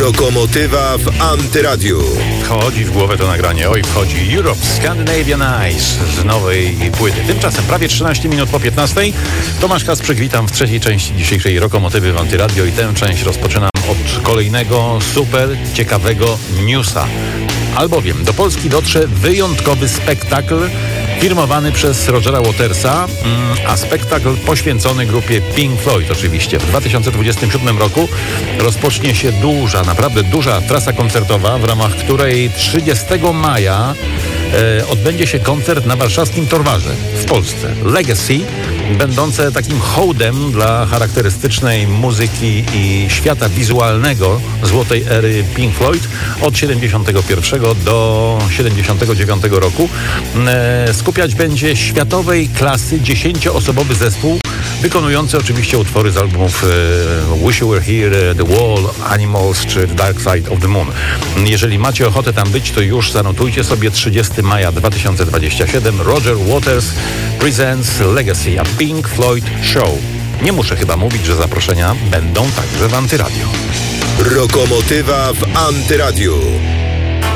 Lokomotywa w Antyradiu. Wchodzi w głowę to nagranie. Oj, wchodzi Europe Scandinavian Eyes z nowej płyty. Tymczasem prawie 13 minut po 15. Tomasz Kasprzyk, witam w trzeciej części dzisiejszej Lokomotywy w Antyradio i tę część rozpoczynam od kolejnego super ciekawego newsa. Albowiem do Polski dotrze wyjątkowy spektakl firmowany przez Rogera Watersa, a spektakl poświęcony grupie Pink Floyd oczywiście. W 2027 roku rozpocznie się naprawdę duża trasa koncertowa, w ramach której 30 maja odbędzie się koncert na warszawskim Torwarze w Polsce. Legacy, będące takim hołdem dla charakterystycznej muzyki i świata wizualnego złotej ery Pink Floyd od 71 do 79 roku. Skupiać będzie światowej klasy 10-osobowy zespół, wykonujący oczywiście utwory z albumów Wish You Were Here, The Wall, Animals czy The Dark Side of the Moon. Jeżeli macie ochotę tam być, to już zanotujcie sobie 30 maja 2027. Roger Waters presents Legacy, a Pink Floyd Show. Nie muszę chyba mówić, że zaproszenia będą także w Antyradio. Lokomotywa w Antyradiu.